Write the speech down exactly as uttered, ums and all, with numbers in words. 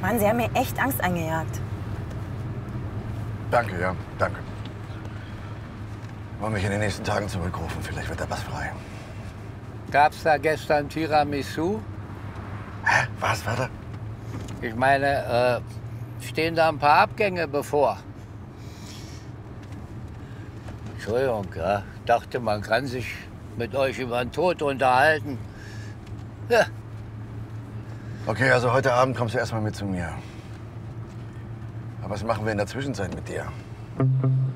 Mann, Sie haben mir echt Angst eingejagt. Danke, ja, danke. Wollen mich in den nächsten Tagen zurückrufen, vielleicht wird da was frei. Gab's da gestern Tiramisu? Hä? Was, warte? Ich meine, äh, stehen da ein paar Abgänge bevor? Entschuldigung, ja. Dachte, man kann sich mit euch über den Tod unterhalten. Ja. Okay, also heute Abend kommst du erstmal mit zu mir. Aber was machen wir in der Zwischenzeit mit dir?